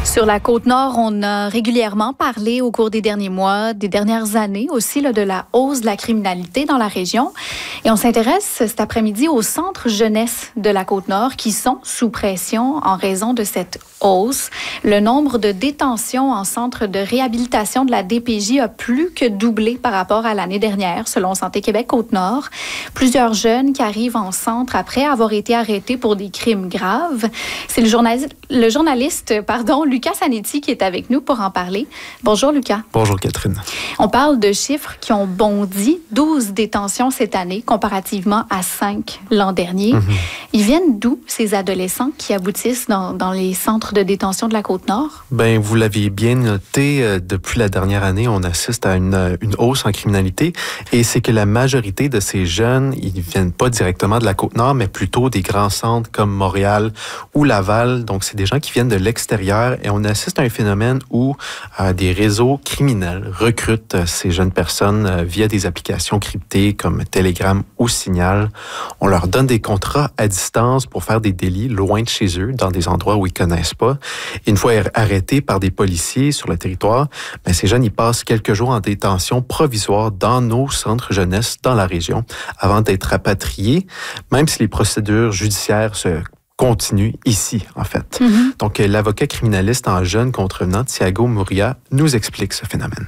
Sur la Côte-Nord, on a régulièrement parlé au cours des derniers mois, des dernières années aussi, de la hausse de la criminalité dans la région. Et on s'intéresse cet après-midi aux centres jeunesse de la Côte-Nord qui sont sous pression en raison de cette hausse. Le nombre de détentions en centre de réhabilitation de la DPJ a plus que doublé par rapport à l'année dernière, selon Santé Québec Côte-Nord. Plusieurs jeunes qui arrivent en centre après avoir été arrêtés pour des crimes graves. C'est le journaliste Lucas Sanetti qui est avec nous pour en parler. Bonjour Lucas. Bonjour Catherine. On parle de chiffres qui ont bondi, 12 détentions cette année comparativement à 5 l'an dernier. Ils viennent d'où ces adolescents qui aboutissent dans les centres de détention de la Côte-Nord? Bien, vous l'aviez bien noté, depuis la dernière année, on assiste à une hausse en criminalité et c'est que la majorité de ces jeunes, ils viennent pas directement de la Côte-Nord, mais plutôt des grands centres comme Montréal ou Laval. Donc, c'est des gens qui viennent de l'extérieur et on assiste à un phénomène où des réseaux criminels recrutent ces jeunes personnes via des applications cryptées comme Telegram ou Signal. On leur donne des contrats à distance pour faire des délits loin de chez eux, dans des endroits où ils connaissent pas. Et une fois arrêtés par des policiers sur le territoire, bien, ces jeunes, ils passent quelques jours en détention provisoire dans nos centres jeunesse dans la région avant d'être rapatriés, même si les procédures judiciaires se continue ici, en fait. Donc, l'avocat criminaliste en jeune contrevenant, Thiago Muria, nous explique ce phénomène.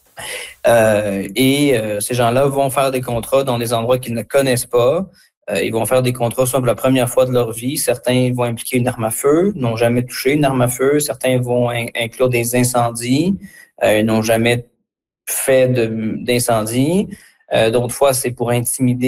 Ces gens-là vont faire des contrats dans des endroits qu'ils ne connaissent pas. Ils vont faire des contrats soit pour la première fois de leur vie. Certains vont impliquer une arme à feu, n'ont jamais touché une arme à feu. Certains vont inclure des incendies, n'ont jamais fait d'incendie. D'autres fois, c'est pour intimider